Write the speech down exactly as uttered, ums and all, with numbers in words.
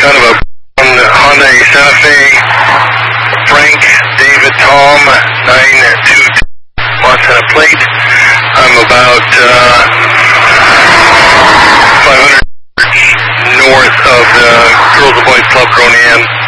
out of a Honda Santa Fe. Frank, David, Tom, nine two two, Montana plate. I'm about uh, five hundred north of the Girls and Boys Club, Groningen.